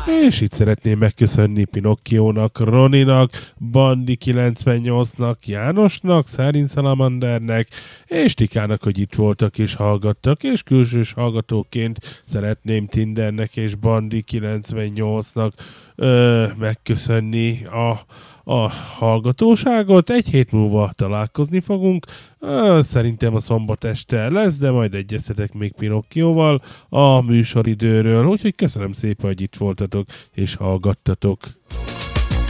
És itt szeretném megköszönni Pinokkiónak, Roninak, Bandi 98-nak, Jánosnak, Szárin Salamandernek, és Tikának, hogy itt voltak és hallgattak, és külsős hallgatóként szeretném Tindernek és Bandi 98-nak megköszönni a hallgatóságot. Egy hét múlva találkozni fogunk. Szerintem a szombat este lesz, de majd egyeztetek még Pinokkióval a műsoridőről. Úgyhogy köszönöm szépen, hogy itt voltatok és hallgattatok.